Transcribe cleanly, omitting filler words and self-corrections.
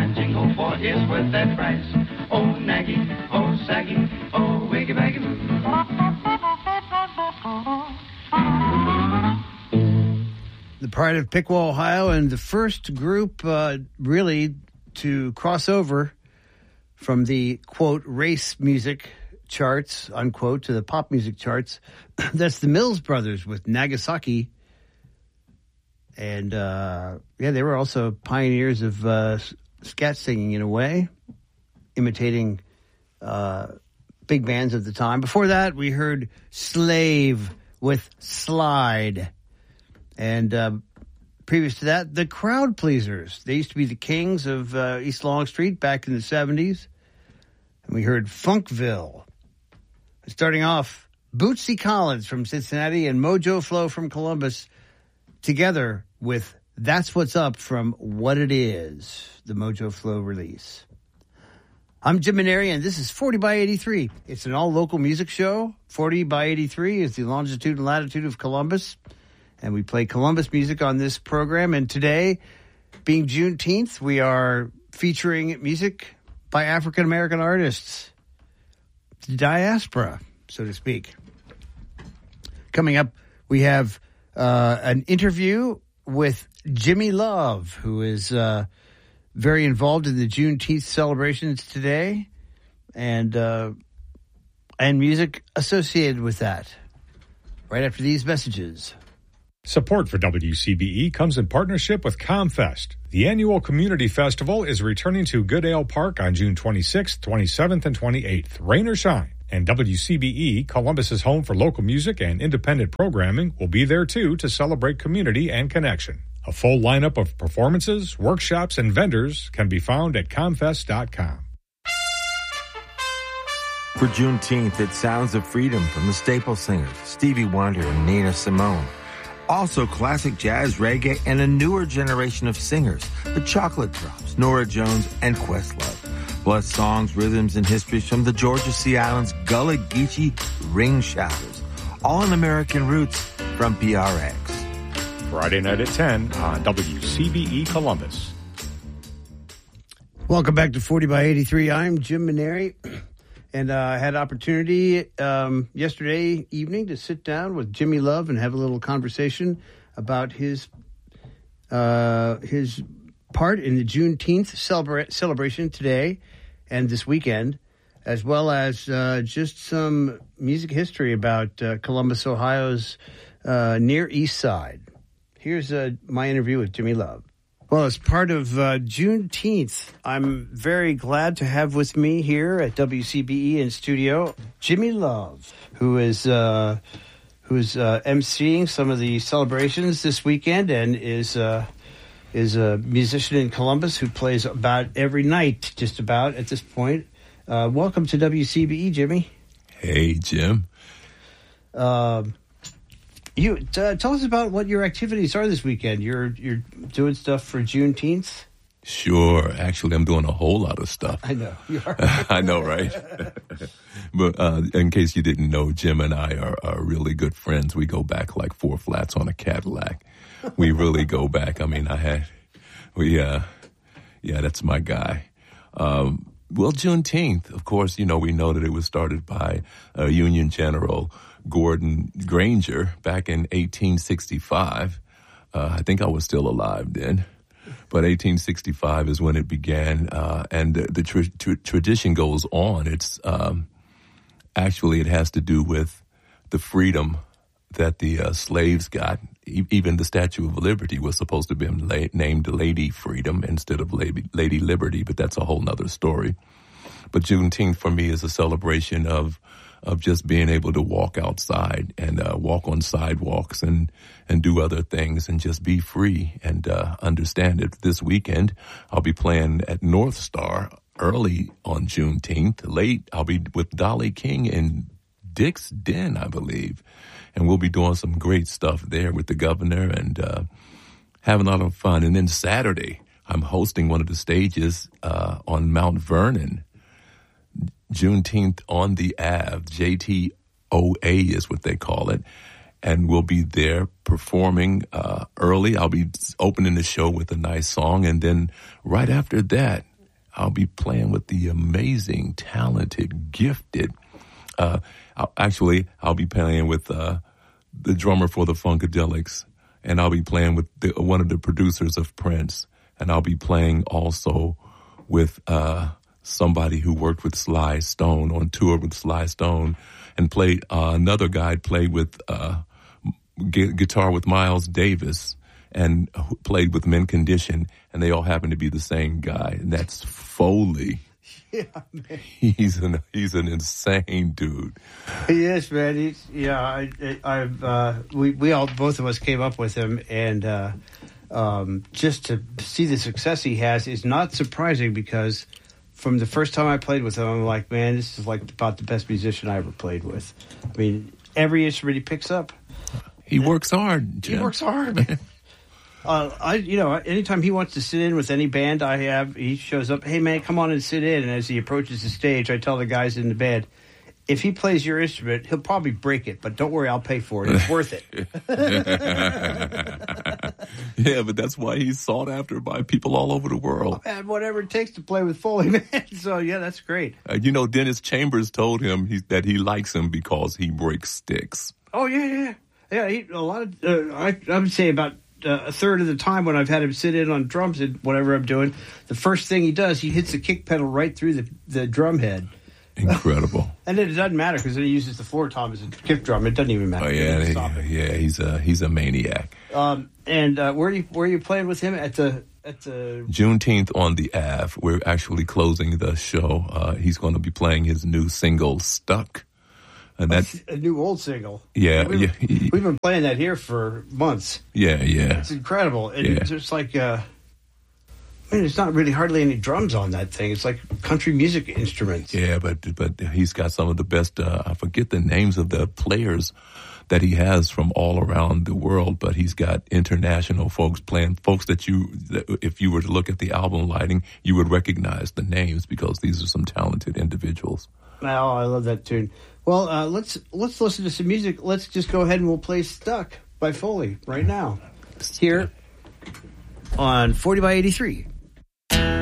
fine jingle, for it's worth that price. Oh, naggy, oh, saggy, oh, wiggy baggy. The Pride of Piqua, Ohio, and the first group really to cross over from the, quote, race music charts, unquote, to the pop music charts. That's the Mills Brothers with Nagasaki. And, they were also pioneers of scat singing in a way, imitating big bands of the time. Before that, we heard Slave with Slide. And previous to that, the Crowd Pleasers. They used to be the kings of East Long Street back in the 70s. And we heard Funkville. Starting off, Bootsy Collins from Cincinnati and Mojo Flow from Columbus, together with That's What's Up from What It Is, the Mojo Flow release. I'm Jim Maneri, and this is 40 by 83. It's an all-local music show. 40 by 83 is the longitude and latitude of Columbus. And we play Columbus music on this program. And today, being Juneteenth, we are featuring music by African-American artists. The diaspora, so to speak. Coming up, we have an interview with Jimmy Love, who is very involved in the Juneteenth celebrations today, and music associated with that. Right after these messages. Support for WCBE comes in partnership with ComFest. The annual community festival is returning to Goodale Park on June 26th, 27th, and 28th, rain or shine. And WCBE, Columbus's home for local music and independent programming, will be there too to celebrate community and connection. A full lineup of performances, workshops, and vendors can be found at comfest.com. For Juneteenth, it's Sounds of Freedom from the Staple Singers, Stevie Wonder and Nina Simone. Also classic jazz, reggae, and a newer generation of singers, the Chocolate Drops, Norah Jones, and Questlove. Plus songs, rhythms, and histories from the Georgia Sea Islands Gullah Geechee Ring Shouters. All in American roots from PRX. Friday night at 10 on WCBE Columbus. Welcome back to 40 by 83. I'm Jim Maneri. And I had opportunity yesterday evening to sit down with Jimmy Love and have a little conversation about his part in the Juneteenth celebration today and this weekend, as well as just some music history about Columbus, Ohio's Near East Side. Here's my interview with Jimmy Love. Well, as part of Juneteenth, I'm very glad to have with me here at WCBE in studio Jimmy Love, who is emceeing some of the celebrations this weekend and is a musician in Columbus who plays about every night, just about at this point. Welcome to WCBE, Jimmy. Hey, Jim. You tell us about what your activities are this weekend. You're doing stuff for Juneteenth? Sure. Actually, I'm doing a whole lot of stuff. I know. You are. I know, right? But in case you didn't know, Jim and I are really good friends. We go back like 4 flats on a Cadillac. We really go back. I mean, that's my guy. Well, Juneteenth, of course, we know that it was started by Union General Gordon Granger back in 1865. I think I was still alive then. But 1865 is when it began, and the tradition goes on. It's actually, it has to do with the freedom that the slaves got. Even the Statue of Liberty was supposed to be named Lady Freedom instead of Lady Liberty, but that's a whole nother story. But Juneteenth for me is a celebration of just being able to walk outside and walk on sidewalks and do other things and just be free and understand it. This weekend, I'll be playing at North Star early on Juneteenth. Late, I'll be with Dolly King in Dick's Den, I believe. And we'll be doing some great stuff there with the governor and having a lot of fun. And then Saturday, I'm hosting one of the stages on Mount Vernon. Juneteenth on the Ave, JTOA is what they call it, and we'll be there performing early. I'll be opening the show with a nice song, and then right after that, I'll be playing with the amazing, talented, gifted. I'll be playing with the drummer for the Funkadelics, and I'll be playing with one of the producers of Prince, and I'll be playing also with somebody who worked with Sly Stone, on tour with Sly Stone, and played another guy played with guitar with Miles Davis, and played with Mint Condition, and they all happen to be the same guy, and that's Foley. Yeah, man. He's an insane dude. He is, man. We all, both of us came up with him, and just to see the success he has is not surprising, because from the first time I played with him, I'm like, man, this is like about the best musician I ever played with. I mean, every instrument he picks up. He works hard, Jim. He works hard, man. Anytime he wants to sit in with any band I have, he shows up, hey, man, come on and sit in. And as he approaches the stage, I tell the guys in the band, if he plays your instrument, he'll probably break it, but don't worry, I'll pay for it. It's worth it. Yeah, but that's why he's sought after by people all over the world. And whatever it takes to play with Foley, man. So, yeah, that's great. Dennis Chambers told him that he likes him because he breaks sticks. Oh, yeah. Yeah, I would say about a third of the time when I've had him sit in on drums and whatever I'm doing, the first thing he does, he hits the kick pedal right through the drum head. Incredible. And then it doesn't matter, because then he uses the floor tom as a kick drum. It doesn't even matter. Oh yeah, he's a maniac. And where are you playing with him at the Juneteenth on the Ave? We're actually closing the show. He's going to be playing his new single "Stuck," and that's a new old single. Yeah, we've been playing that here for months. Yeah. It's incredible. And it's just like. There's not really hardly any drums on that thing. It's like country music instruments. Yeah, but he's got some of the best. I forget the names of the players that he has from all around the world, but he's got international folks playing, folks that if you were to look at the album lighting, you would recognize the names, because these are some talented individuals. Oh, I love that tune. Well, let's listen to some music. Let's just go ahead and we'll play "Stuck" by Foley right now here on 40 by 83.